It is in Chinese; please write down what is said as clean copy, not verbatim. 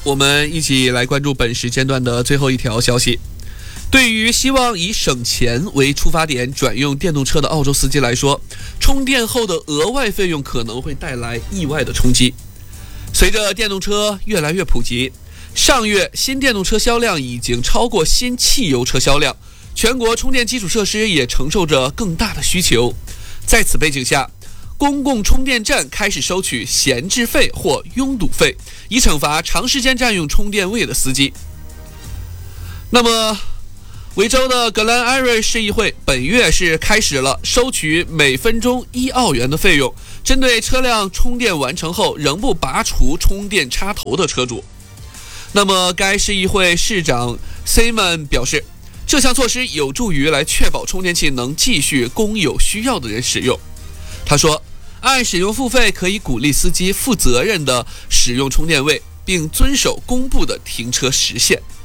我们一起来关注本时间段的最后一条消息。对于希望以省钱为出发点转用电动车的澳洲司机来说，充电后的额外费用可能会带来意外的冲击。随着电动车越来越普及，上月新电动车销量已经超过新汽油车销量，全国充电基础设施也承受着更大的需求。在此背景下，公共充电站开始收取闲置费或拥堵费，以惩罚长时间占用充电位的司机。那么维州的格兰艾瑞市议会本月是开始了收取每分钟1澳元的费用，针对车辆充电完成后仍不拔除充电插头的车主。那么该市议会市长 Simon 表示，这项措施有助于来确保充电器能继续供有需要的人使用。他说，按使用付费可以鼓励司机负责任地使用充电位，并遵守公布的停车时限。